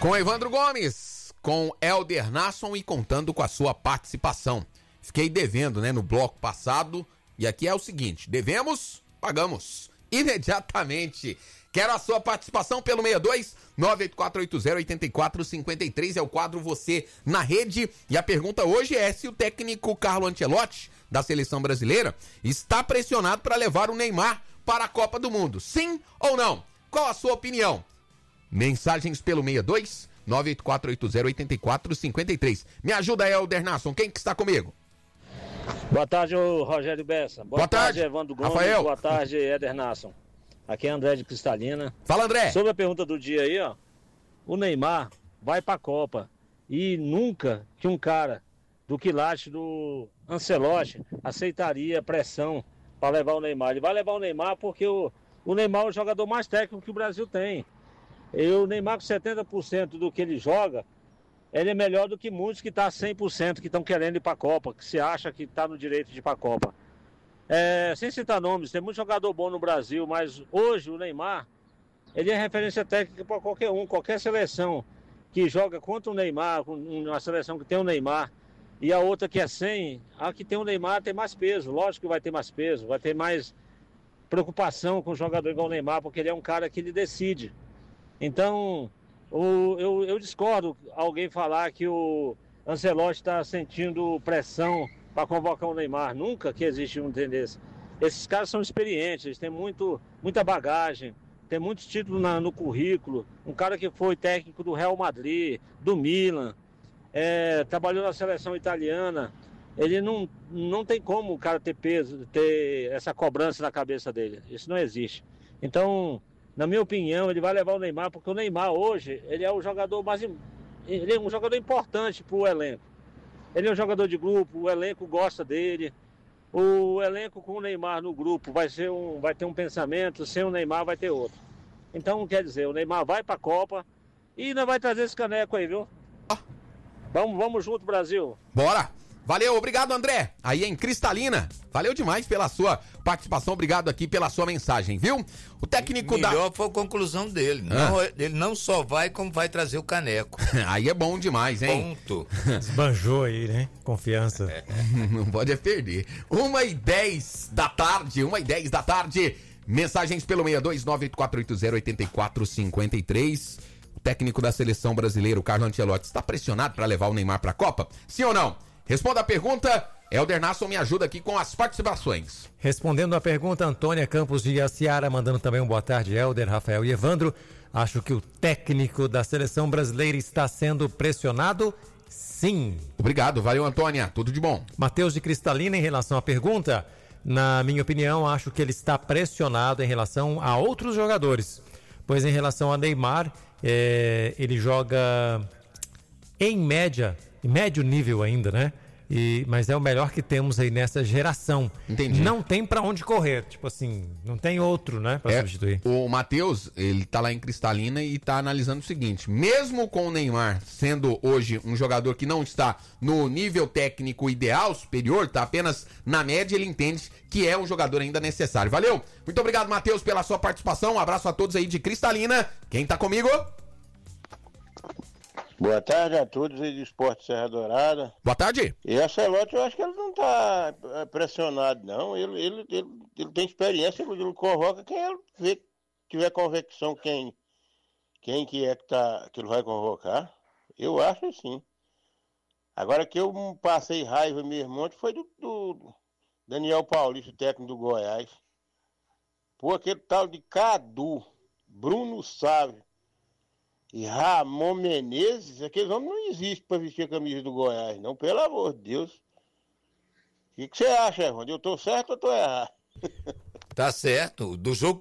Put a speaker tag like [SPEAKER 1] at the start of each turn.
[SPEAKER 1] Com Evandro Gomes, com Elder Nasson e contando com a sua participação. Fiquei devendo, né, no bloco passado, e aqui é o seguinte, devemos, pagamos imediatamente. Quero a sua participação pelo 62-98480-8453, é o quadro Você na Rede, e a pergunta hoje é se o técnico Carlo Ancelotti, da Seleção Brasileira, está pressionado para levar o Neymar para a Copa do Mundo, sim ou não? Qual a sua opinião? Mensagens pelo 62-98480-8453. Me ajuda, Elder Nasson, quem que está comigo?
[SPEAKER 2] Boa tarde, Rogério Bessa. Boa tarde, Evandro Gomes.
[SPEAKER 1] Rafael.
[SPEAKER 2] Boa tarde, Éder Nasson. Aqui é André de Cristalina.
[SPEAKER 1] Fala, André.
[SPEAKER 2] Sobre a pergunta do dia aí, ó. O Neymar vai pra Copa e nunca que um cara do quilate do Ancelotti aceitaria pressão para levar o Neymar. Ele vai levar o Neymar porque o Neymar é o jogador mais técnico que o Brasil tem. E o Neymar com 70% do que ele joga, ele é melhor do que muitos que estão 100% que estão querendo ir para a Copa, que se acha que está no direito de ir para a Copa. Sem citar nomes, tem muito jogador bom no Brasil, mas hoje o Neymar, ele é referência técnica para qualquer um, qualquer seleção que joga contra o Neymar, uma seleção que tem o Neymar, e a outra que é sem, a que tem o Neymar tem mais peso, lógico que vai ter mais peso, vai ter mais preocupação com o jogador igual o Neymar, porque ele é um cara que ele decide. Então, eu discordo alguém falar que o Ancelotti está sentindo pressão para convocar o Neymar. Nunca que existe um desse. Esses caras são experientes, eles têm muita bagagem, tem muitos títulos no currículo. Um cara que foi técnico do Real Madrid, do Milan, trabalhou na seleção italiana. Ele não tem como o cara ter peso, ter essa cobrança na cabeça dele. Isso não existe. Então, na minha opinião, ele vai levar o Neymar, porque o Neymar hoje, ele é o jogador ele é um jogador importante para o elenco. Ele é um jogador de grupo, o elenco gosta dele. O elenco com o Neymar no grupo vai ter um pensamento, sem o Neymar vai ter outro. Então, quer dizer, o Neymar vai para a Copa e ainda vai trazer esse caneco aí, viu? Vamos junto, Brasil.
[SPEAKER 1] Bora! Valeu, obrigado, André. Aí em Cristalina. Valeu demais pela sua participação, obrigado aqui pela sua mensagem, viu? O técnico
[SPEAKER 3] Melhor foi a conclusão dele. Ele não só vai, como vai trazer o caneco.
[SPEAKER 1] Aí é bom demais, hein?
[SPEAKER 3] Ponto.
[SPEAKER 4] Esbanjou aí, né? Confiança.
[SPEAKER 1] Não pode perder. 1h10 da tarde, 1h10 da tarde. Mensagens pelo 62-98480-8453. O técnico da Seleção Brasileira, o Carlo Ancelotti, está pressionado para levar o Neymar para a Copa? Sim ou não? Responda a pergunta. Elder Nasson me ajuda aqui com as participações.
[SPEAKER 4] Respondendo a pergunta, Antônia Campos de Iaciara, mandando também um boa tarde, Elder, Rafael e Evandro. Acho que o técnico da Seleção Brasileira está sendo pressionado? Sim.
[SPEAKER 1] Obrigado, valeu, Antônia, tudo de bom.
[SPEAKER 4] Matheus de Cristalina, em relação à pergunta, na minha opinião, acho que ele está pressionado em relação a outros jogadores. Pois em relação a Neymar, ele joga em médio nível ainda, né? Mas é o melhor que temos aí nessa geração.
[SPEAKER 1] Entendi.
[SPEAKER 4] Não tem pra onde correr, tipo assim, não tem outro, né, pra substituir.
[SPEAKER 1] O Matheus, ele tá lá em Cristalina e tá analisando o seguinte, mesmo com o Neymar sendo hoje um jogador que não está no nível técnico ideal, superior, tá apenas na média, ele entende que é um jogador ainda necessário. Valeu? Muito obrigado, Matheus, pela sua participação, um abraço a todos aí de Cristalina. Quem tá comigo?
[SPEAKER 5] Boa tarde a todos aí do Esporte Serra Dourada.
[SPEAKER 1] Boa tarde.
[SPEAKER 5] E a Ancelotti, eu acho que ele não tá pressionado, não. Ele tem experiência, ele convoca quem ele vê, tiver convicção quem que é que ele vai convocar. Eu acho assim. Agora que eu passei raiva mesmo ontem foi do Daniel Paulista, técnico do Goiás. Pô, aquele tal de Cadu, Bruno Sávio e Ramon Menezes, aqueles homens não existem para vestir a camisa do Goiás, não, pelo amor de Deus. O que você acha, Evandro? Eu tô certo ou tô errado?
[SPEAKER 3] Tá certo. Do jogo